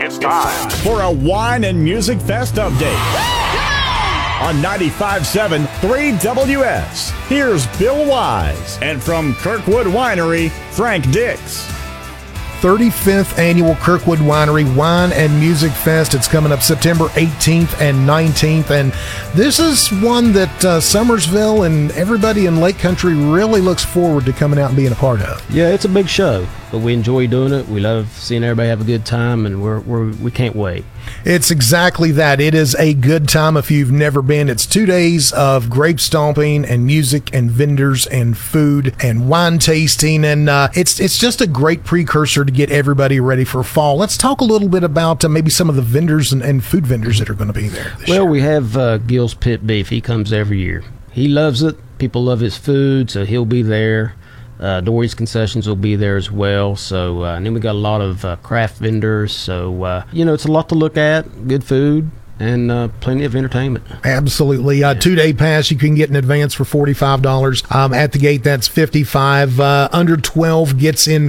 It's time for a Wine and Music Fest update. On 95.7 3WS, here's Bill Wise. And from Kirkwood Winery, Frank Dix. 35th Annual Kirkwood Winery Wine and Music Fest. It's coming up September 18th and 19th. And this is one that Summersville and everybody in Lake Country really looks forward to coming out and being a part of. Yeah, it's a big show, but we enjoy doing it. We love seeing everybody have a good time, and we can't wait. It's exactly that. It is a good time if you've never been. It's 2 days of grape stomping and music and vendors and food and wine tasting, and it's just a great precursor to get everybody ready for fall. Let's talk a little bit about maybe some of the vendors and food vendors that are going to be there this year. We have Gil's Pit Beef. He comes every year. He loves it. People love his food, so he'll be there. Dory's Concessions will be there as well. So, and then we got a lot of craft vendors. So, it's a lot to look at. Good food and plenty of entertainment. Absolutely. 2-day pass you can get in advance for $45. At the gate, that's $55. Under 12 gets in